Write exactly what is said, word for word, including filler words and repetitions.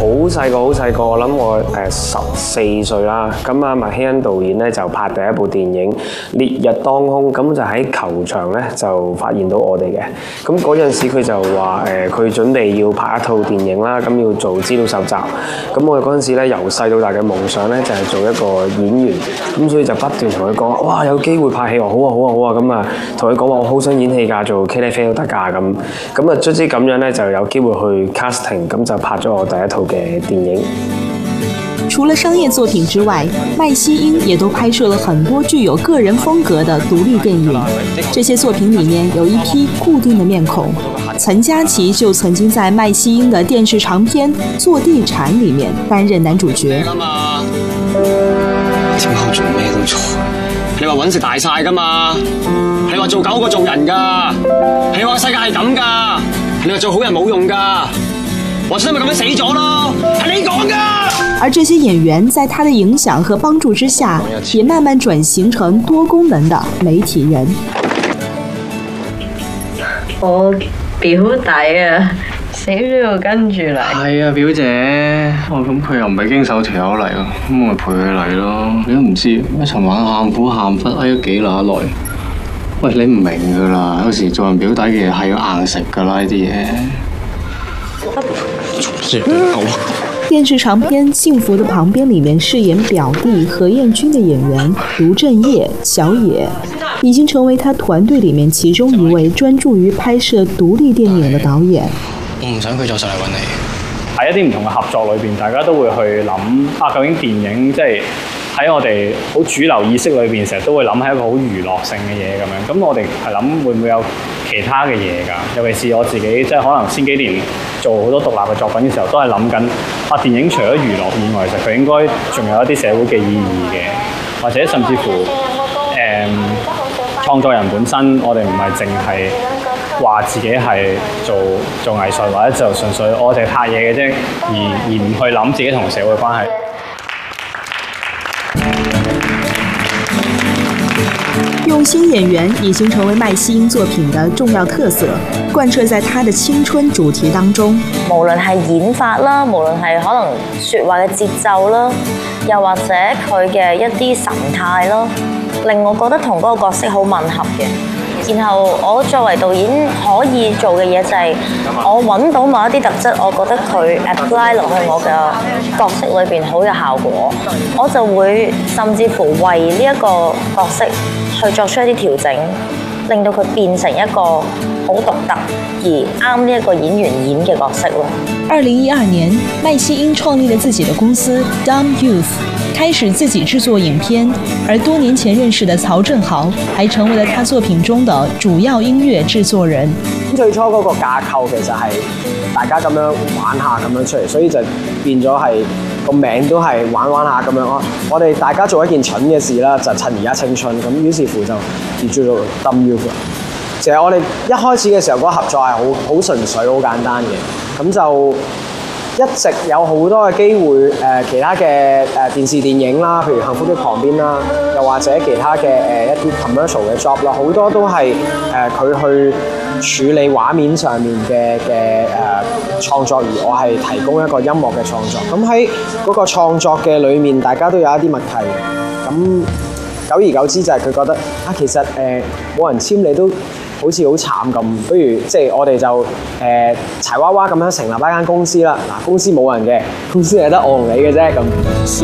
細個好細個，我諗我誒十四歲啦。咁啊，麥希恩導演咧就拍第一部電影《烈日當空》，咁就喺球場咧就發現到我哋嘅。咁嗰陣時佢就話誒，佢、呃、準備要拍一套電影啦，咁要做資料搜集。咁我哋嗰陣時咧由細到大嘅夢想咧就係做一個演員，咁所以就不斷同佢講，哇，有機會拍戲喎，好啊好啊好啊，咁啊同佢講話我好想演戲㗎，做茄喱啡都得㗎咁。咁啊，卒之咁樣咧就有機會去 casting， 咁就拍咗我第一套嘅電影。 除了商業作品之外，麥希英也都拍攝了很多具有個人風格的獨立電影。這些作品裡面有一批固定的面孔，陳嘉琪就曾經在麥希英的電視長片《做地產》裡面擔任男主角。 點解我做咩都錯？你話搵食大晒㗎嘛？你話做狗過做人㗎？你話世界係咁㗎？你話做好人冇用㗎？我真係咪咁樣死咗咯？係你講㗎！ 而這些演員在他的影響和幫助之下，也慢慢轉型成多功能的媒體人。 我表弟啊，死都要跟住嚟。 係啊，表姐。哦，咁佢又唔係經手條友嚟喎，咁我咪陪佢嚟咯。你都唔知，一尋晚喊苦喊忽，哎咗幾乸耐。喂，你唔明㗎啦，有時做人表弟嘅嘢係要硬食㗎啦，呢啲嘢。 電視長片《幸福的旁邊》裡面飾演表弟何彥君的演員盧正業、小野，已經成為他團隊裡面其中一位專注於拍攝獨立電影的導演。 我唔想佢再上嚟揾你。 喺一啲唔同嘅合作裏邊，大家都會去諗啊，究竟電影即係喺我哋好主流意識裏邊，成日都會諗係一個好娛樂性嘅嘢咁樣。咁我哋係諗會唔會有其他嘅嘢㗎？尤其是我自己，即係可能前幾年做好多獨立嘅作品嘅時候，都係諗緊啊，電影除咗娛樂以外，其實佢應該仲有一啲社會嘅意義嘅，或者甚至乎誒、嗯、創作人本身，我哋唔係淨係話自己係做做藝術，或者就純粹我哋拍嘢嘅啫，而而唔去諗自己同社會關係。 用心演員已經成為麥希英作品的重要特色，貫徹在他的青春主題當中。 無論係演法啦，無論係可能説話嘅節奏啦，又或者佢嘅一啲神態咯，令我覺得同嗰個角色好吻合嘅。然後我作為導演可以做嘅嘢就係我揾到某一啲特質，我覺得佢 apply 落去我嘅角色裏邊好有效果，我就會甚至乎為呢一個角色去作出一啲調整，令到佢變成一個好獨特而啱呢一個演員演嘅角色咯。 二零一二年，麥希英創立了自己的公司 Dumb Youth， 開始自己製作影片，而多年前認識的曹正豪，還成為了他作品中的主要音樂製作人。 最初嗰個架構其實係大家咁樣玩下咁樣出嚟，所以就變咗係個名都係玩玩下咁樣咯。我哋大家做一件蠢嘅事啦，就趁而家青春咁，於是乎就叫做 Dumb Youth。其實我哋一開始嘅時候嗰個合作係好好純粹、好簡單嘅，咁就一直有好多嘅機會誒、呃，其他嘅誒、呃、電視電影啦，譬如《幸福的旁邊》啦，又或者其他嘅誒、呃、一啲 commercial 嘅 job 啦，好多都係誒佢去處理畫面上面嘅嘅誒創作，而我係提供一個音樂嘅創作。咁喺嗰個創作嘅裏面，大家都有一啲默契。咁久而久之就係佢覺得啊，其實誒冇、呃、人簽你都好似好慘咁，不如即係我哋就誒、呃、柴娃娃咁樣成立一間公司啦。嗱，公司冇人嘅，公司係得我同你嘅啫咁。